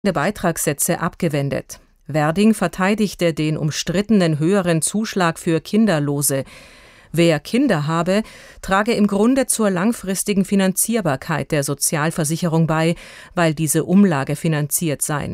Beitragssätze abgewendet. Werding verteidigte den umstrittenen höheren Zuschlag für Kinderlose. Wer Kinder habe, trage im Grunde zur langfristigen Finanzierbarkeit der Sozialversicherung bei, weil diese Umlage finanziert seien.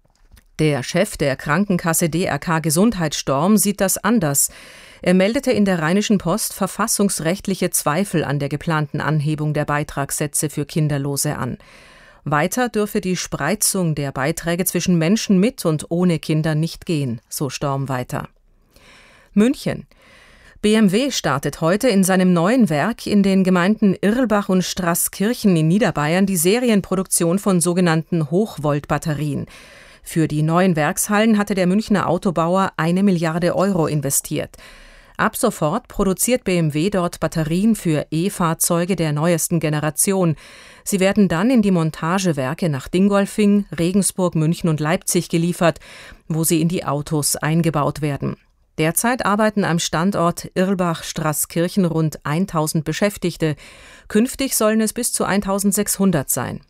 Der Chef der Krankenkasse DRK Gesundheitsstorm sieht das anders. Er meldete in der Rheinischen Post verfassungsrechtliche Zweifel an der geplanten Anhebung der Beitragssätze für Kinderlose an. Weiter dürfe die Spreizung der Beiträge zwischen Menschen mit und ohne Kinder nicht gehen, so Storm weiter. München. BMW startet heute in seinem neuen Werk in den Gemeinden Irlbach und Straßkirchen in Niederbayern die Serienproduktion von sogenannten Hochvoltbatterien. Für die neuen Werkshallen hatte der Münchner Autobauer 1 Milliarde Euro investiert. Ab sofort produziert BMW dort Batterien für E-Fahrzeuge der neuesten Generation. Sie werden dann in die Montagewerke nach Dingolfing, Regensburg, München und Leipzig geliefert, wo sie in die Autos eingebaut werden. Derzeit arbeiten am Standort Irlbach-Straßkirchen rund 1000 Beschäftigte. Künftig sollen es bis zu 1600 sein.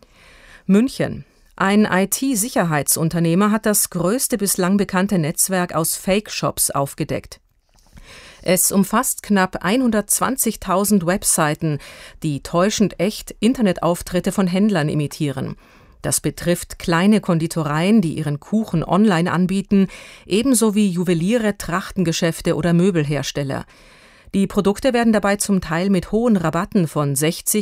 München. Ein IT-Sicherheitsunternehmer hat das größte bislang bekannte Netzwerk aus Fake-Shops aufgedeckt. Es umfasst knapp 120.000 Webseiten, die täuschend echt Internetauftritte von Händlern imitieren. Das betrifft kleine Konditoreien, die ihren Kuchen online anbieten, ebenso wie Juweliere, Trachtengeschäfte oder Möbelhersteller. Die Produkte werden dabei zum Teil mit hohen Rabatten von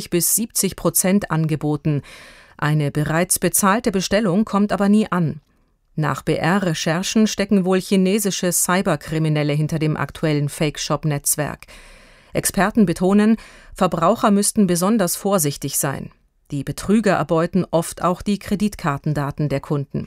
60-70% angeboten. Eine bereits bezahlte Bestellung kommt aber nie an. Nach BR-Recherchen stecken wohl chinesische Cyberkriminelle hinter dem aktuellen Fake-Shop-Netzwerk. Experten betonen, Verbraucher müssten besonders vorsichtig sein. Die Betrüger erbeuten oft auch die Kreditkartendaten der Kunden.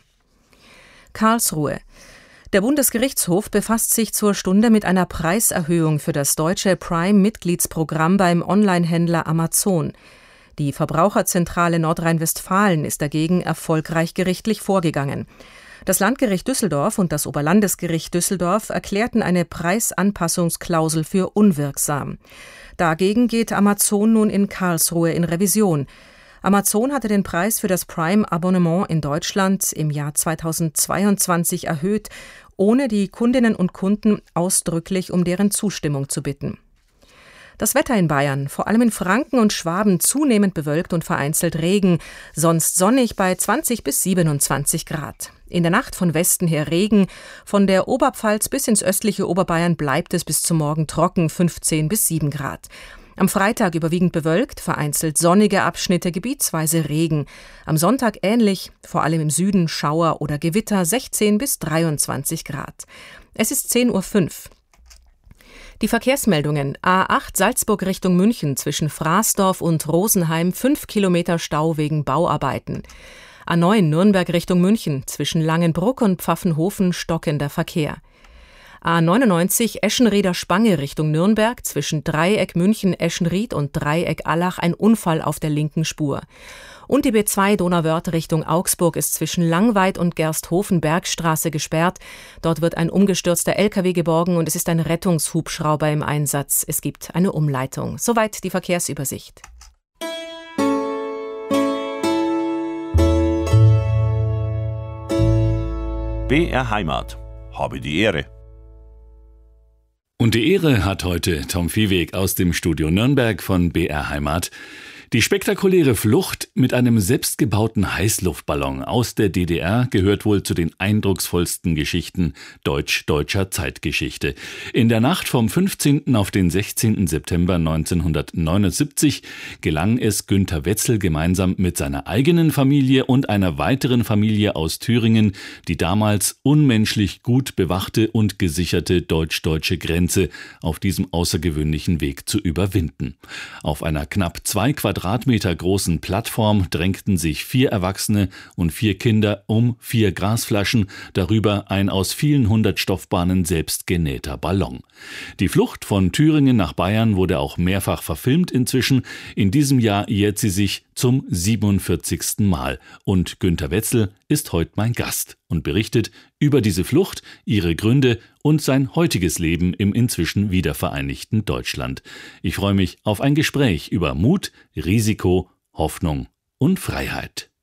Karlsruhe. Der Bundesgerichtshof befasst sich zur Stunde mit einer Preiserhöhung für das deutsche Prime-Mitgliedsprogramm beim Onlinehändler Amazon. Die Verbraucherzentrale Nordrhein-Westfalen ist dagegen erfolgreich gerichtlich vorgegangen. Das Landgericht Düsseldorf und das Oberlandesgericht Düsseldorf erklärten eine Preisanpassungsklausel für unwirksam. Dagegen geht Amazon nun in Karlsruhe in Revision. Amazon hatte den Preis für das Prime-Abonnement in Deutschland im Jahr 2022 erhöht, ohne die Kundinnen und Kunden ausdrücklich um deren Zustimmung zu bitten. Das Wetter in Bayern, vor allem in Franken und Schwaben, zunehmend bewölkt und vereinzelt Regen, sonst sonnig bei 20 bis 27 Grad. In der Nacht von Westen her Regen, von der Oberpfalz bis ins östliche Oberbayern bleibt es bis zum Morgen trocken, 15 bis 7 Grad. Am Freitag überwiegend bewölkt, vereinzelt sonnige Abschnitte, gebietsweise Regen. Am Sonntag ähnlich, vor allem im Süden Schauer oder Gewitter, 16 bis 23 Grad. Es ist 10:05 Uhr. Die Verkehrsmeldungen: A8 Salzburg Richtung München zwischen Fraßdorf und Rosenheim 5 Kilometer Stau wegen Bauarbeiten. A9 Nürnberg Richtung München zwischen Langenbruck und Pfaffenhofen stockender Verkehr. A99 Eschenrieder Spange Richtung Nürnberg zwischen Dreieck München-Eschenried und Dreieck Allach ein Unfall auf der linken Spur. Und die B2 Donauwörth Richtung Augsburg ist zwischen Langweid und Gersthofen-Bergstraße gesperrt. Dort wird ein umgestürzter LKW geborgen und es ist ein Rettungshubschrauber im Einsatz. Es gibt eine Umleitung. Soweit die Verkehrsübersicht. BR Heimat. Habe die Ehre. Und die Ehre hat heute Tom Viehweg aus dem Studio Nürnberg von BR Heimat. Die spektakuläre Flucht mit einem selbstgebauten Heißluftballon aus der DDR gehört wohl zu den eindrucksvollsten Geschichten deutscher Zeitgeschichte. In der Nacht vom 15. auf den 16. September 1979 gelang es Günter Wetzel gemeinsam mit seiner eigenen Familie und einer weiteren Familie aus Thüringen, die damals unmenschlich gut bewachte und gesicherte deutsch-deutsche Grenze auf diesem außergewöhnlichen Weg zu überwinden. Auf einer knapp 2 Quadratmeter großen Plattform drängten sich 4 Erwachsene und 4 Kinder um 4 Gasflaschen, darüber ein aus vielen hundert Stoffbahnen selbst genähter Ballon. Die Flucht von Thüringen nach Bayern wurde auch mehrfach verfilmt inzwischen. In diesem Jahr jährt sie sich zum 47. Mal. Und Günter Wetzel ist heute mein Gast und berichtet über diese Flucht, ihre Gründe und sein heutiges Leben im inzwischen wiedervereinigten Deutschland. Ich freue mich auf ein Gespräch über Mut, Risiko, Hoffnung und Freiheit.